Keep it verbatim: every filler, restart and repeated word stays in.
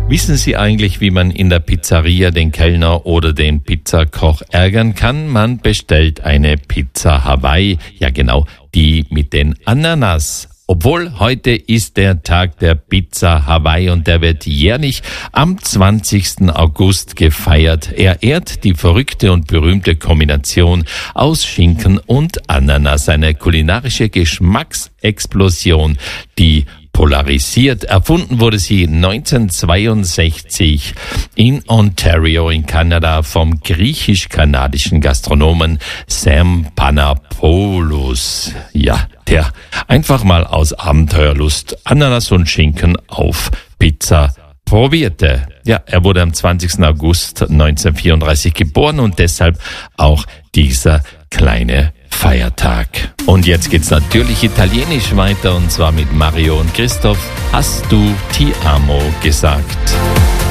Wissen Sie eigentlich, wie man in der Pizzeria den Kellner oder den Pizzakoch ärgern kann? Man bestellt eine Pizza Hawaii, ja genau, die mit den Ananas. Obwohl heute ist der Tag der Pizza Hawaii und der wird jährlich am zwanzigsten August gefeiert. Er ehrt die verrückte und berühmte Kombination aus Schinken und Ananas, eine kulinarische Geschmacksexplosion, die polarisiert. Erfunden wurde sie neunzehnhundertzweiundsechzig in Ontario in Kanada vom griechisch-kanadischen Gastronomen Sam Panapoulos. Ja, der einfach mal aus Abenteuerlust Ananas und Schinken auf Pizza probierte. Ja, er wurde am zwanzigsten August neunzehnhundertvierunddreißig geboren und deshalb auch dieser kleine Feiertag. Und jetzt geht's natürlich italienisch weiter und zwar mit Mario und Christoph. Hast du Ti amo gesagt?